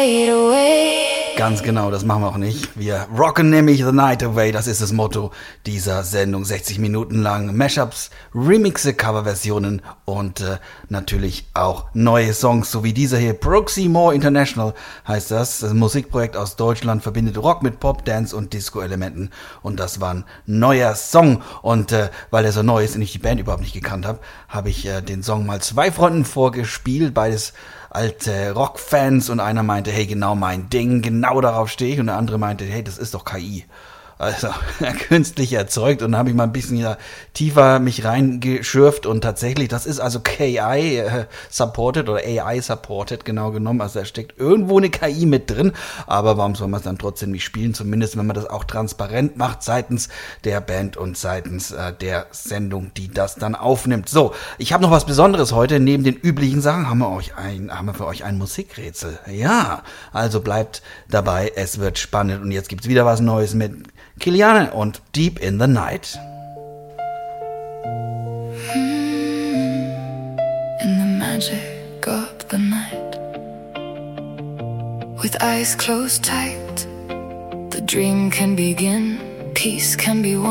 Ganz genau, das machen wir auch nicht. Wir rocken nämlich the night away, das ist das Motto dieser Sendung. 60 Minuten lang Mashups, Remixe, Coverversionen und natürlich auch neue Songs, so wie dieser hier. Proximore International heißt das. Das ist ein Musikprojekt aus Deutschland, verbindet Rock mit Pop, Dance und Disco-Elementen. Und das war ein neuer Song. Und weil er so neu ist und ich die Band überhaupt nicht gekannt habe, habe ich den Song mal 2 Freunden vorgespielt, beides alte Rockfans, und einer meinte, hey, genau mein Ding, genau darauf stehe ich, und der andere meinte, hey, das ist doch KI. Also künstlich erzeugt, und dann habe ich mal ein bisschen tiefer mich reingeschürft, und tatsächlich, das ist also KI supported oder AI supported, genau genommen, also da steckt irgendwo eine KI mit drin, aber warum soll man es dann trotzdem nicht spielen, zumindest wenn man das auch transparent macht seitens der Band und seitens der Sendung, die das dann aufnimmt. So, ich habe noch was Besonderes heute, neben den üblichen Sachen haben wir für euch ein Musikrätsel. Ja, also bleibt dabei, es wird spannend, und jetzt gibt's wieder was Neues mit Kilian und Deep in the Night. In the magic of the night, with eyes closed tight, the dream can begin, peace can be won.